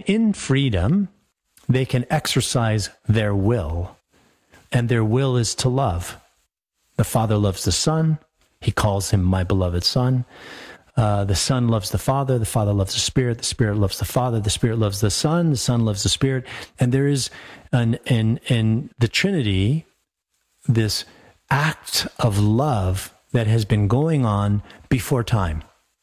in freedom, they can exercise their will, and their will is to love. The Father loves the Son. He calls him my beloved Son. The Son loves the Father loves the Spirit loves the Father loves the Son loves the Spirit. And there is, in the Trinity, this act of love that has been going on before time.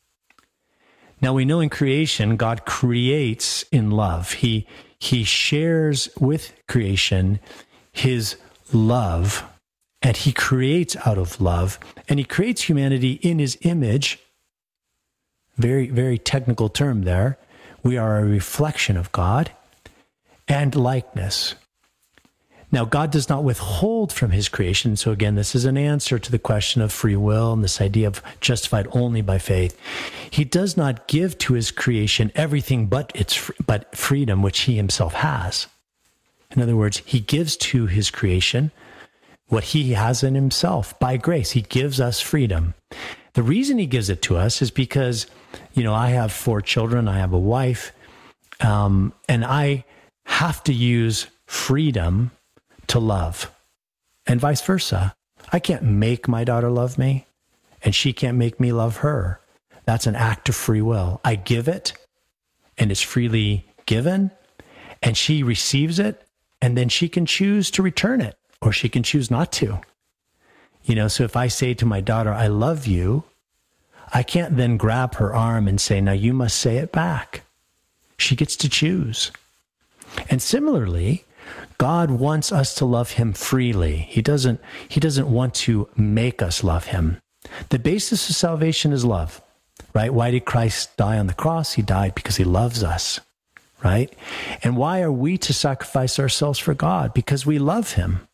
Now we know in creation, God creates in love. He shares with creation his love, and he creates out of love, and he creates humanity in his image. Very, very technical term there. We are a reflection of God and likeness. Now, God does not withhold from his creation. So again, this is an answer to the question of free will and this idea of justified only by faith. He does not give to his creation everything but freedom, which he himself has. In other words, he gives to his creation what he has in himself by grace. He gives us freedom. The reason he gives it to us is because, I have 4 children, I have a wife, and I have to use freedom to love, and vice versa. I can't make my daughter love me, and she can't make me love her. That's an act of free will. I give it, and it's freely given, and she receives it, and then she can choose to return it, or she can choose not to. So if I say to my daughter, I love you, I can't then grab her arm and say, now you must say it back. She gets to choose. And similarly, God wants us to love him freely. He doesn't want to make us love him. The basis of salvation is love, right? Why did Christ die on the cross? He died because he loves us, right? And why are we to sacrifice ourselves for God? Because we love him.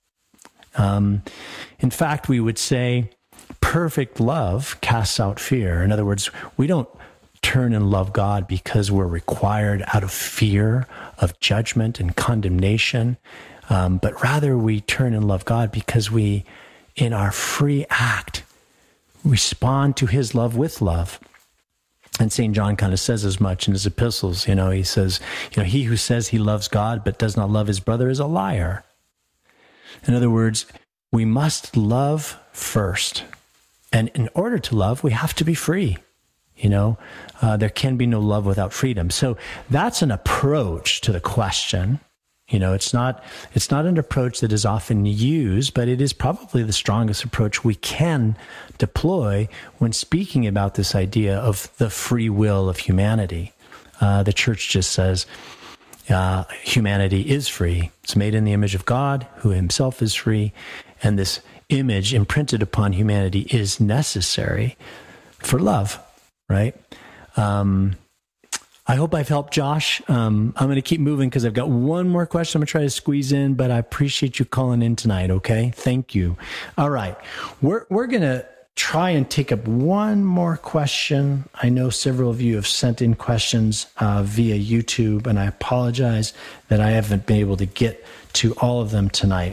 In fact, we would say perfect love casts out fear. In other words, we don't turn and love God because we're required out of fear of judgment and condemnation, but rather we turn and love God because we, in our free act, respond to his love with love. And St. John kind of says as much in his epistles. He says, he who says he loves God but does not love his brother is a liar. In other words, we must love first. And in order to love, we have to be free. There can be no love without freedom. So that's an approach to the question. It's not an approach that is often used, but it is probably the strongest approach we can deploy when speaking about this idea of the free will of humanity. The church just says, humanity is free. It's made in the image of God, who himself is free. And this image imprinted upon humanity is necessary for love, right? I hope I've helped, Josh. I'm going to keep moving because I've got one more question I'm going to try to squeeze in, but I appreciate you calling in tonight, okay? Thank you. All right. We're going to try and take up one more question. I know several of you have sent in questions via YouTube, and I apologize that I haven't been able to get to all of them tonight.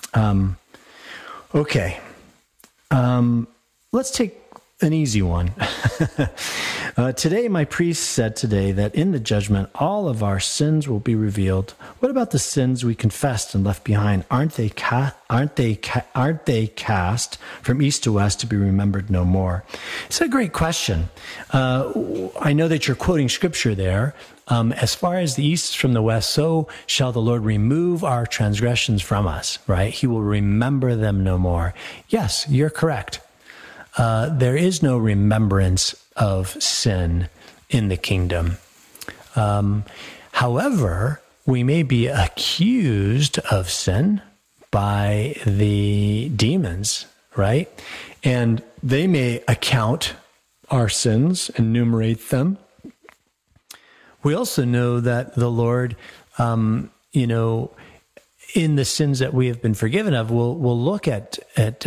Okay. Let's take an easy one. Today, my priest said today that in the judgment, all of our sins will be revealed. What about the sins we confessed and left behind? Aren't they cast from east to west to be remembered no more? It's a great question. I know that you're quoting scripture there. As far as the east is from the west, so shall the Lord remove our transgressions from us, right? He will remember them no more. Yes, you're correct. There is no remembrance of sin in the kingdom. However, we may be accused of sin by the demons, right? And they may account our sins, enumerate them. We also know that the Lord, in the sins that we have been forgiven of, will look at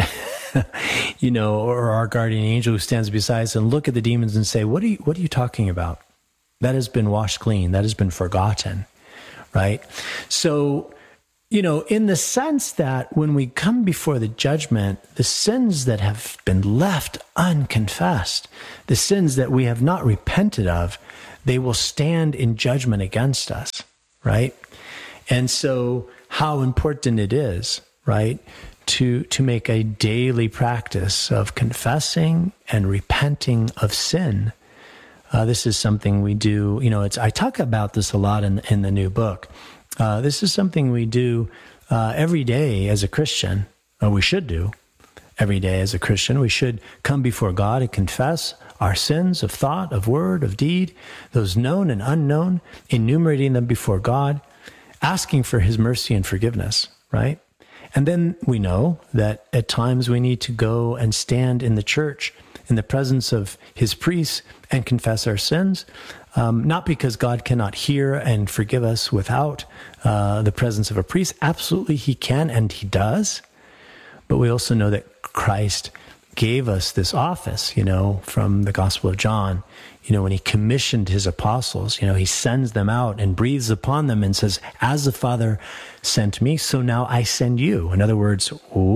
or our guardian angel who stands beside us and look at the demons and say, what are you talking about? That has been washed clean. That has been forgotten, right? So, in the sense that when we come before the judgment, the sins that have been left unconfessed, the sins that we have not repented of, they will stand in judgment against us, right? And so how important it is, right, to make a daily practice of confessing and repenting of sin. This is something we do, I talk about this a lot in the new book. This is something we do every day as a Christian, or we should do every day as a Christian. We should come before God and confess our sins of thought, of word, of deed, those known and unknown, enumerating them before God, asking for his mercy and forgiveness, right? And then we know that at times we need to go and stand in the church in the presence of his priests and confess our sins, not because God cannot hear and forgive us without the presence of a priest. Absolutely he can, and he does. But we also know that Christ gave us this office, from the Gospel of John, when he commissioned his apostles, he sends them out and breathes upon them and says, as the Father sent me, so now I send you. In other words,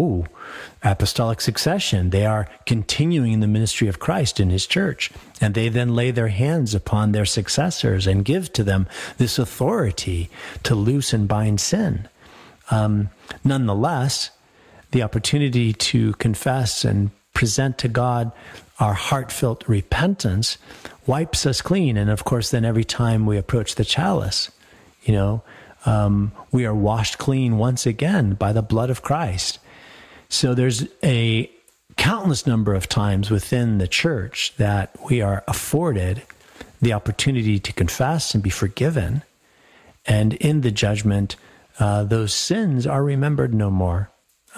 apostolic succession. They are continuing the ministry of Christ in his church. And they then lay their hands upon their successors and give to them this authority to loose and bind sin. Nonetheless, the opportunity to confess and present to God our heartfelt repentance wipes us clean. And of course, then every time we approach the chalice, we are washed clean once again by the blood of Christ. So there's a countless number of times within the church that we are afforded the opportunity to confess and be forgiven. And in the judgment, those sins are remembered no more.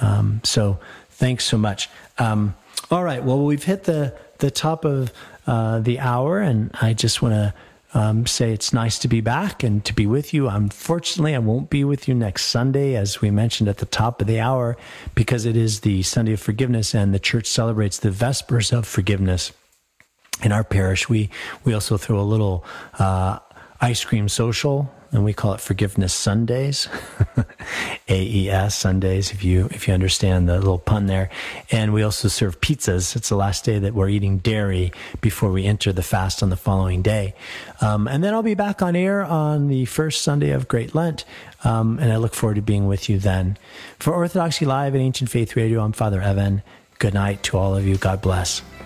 So thanks so much. All right. Well, we've hit the top of the hour, and I just want to say it's nice to be back and to be with you. Unfortunately, I won't be with you next Sunday, as we mentioned at the top of the hour, because it is the Sunday of Forgiveness, and the church celebrates the Vespers of Forgiveness. In our parish, we also throw a little ice cream social, and we call it Forgiveness Sundays, AES Sundays, if you understand the little pun there. And we also serve pizzas. It's the last day that we're eating dairy before we enter the fast on the following day. And then I'll be back on air on the first Sunday of Great Lent, and I look forward to being with you then. For Orthodoxy Live and Ancient Faith Radio, I'm Father Evan. Good night to all of you. God bless.